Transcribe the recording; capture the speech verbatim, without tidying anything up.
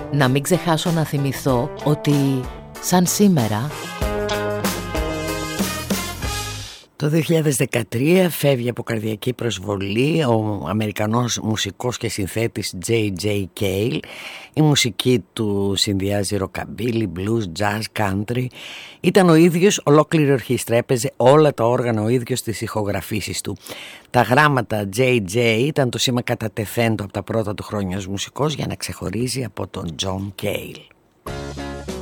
Να μην ξεχάσω να θυμηθώ ότι σαν σήμερα το δύο χιλιάδες δεκατρία φεύγει από καρδιακή προσβολή ο Αμερικανός μουσικός και συνθέτης τζέι τζέι Cale. Η μουσική του συνδυάζει ροκαμπίλι, blues, jazz, country. Ήταν ο ίδιος ολόκληρη ορχήστρα, έπαιζε όλα τα όργανα ο ίδιος στις ηχογραφήσεις του. Τα γράμματα τζέι τζέι ήταν το σήμα κατά τεθέντο από τα πρώτα του χρόνια ως μουσικός για να ξεχωρίζει από τον John Cale.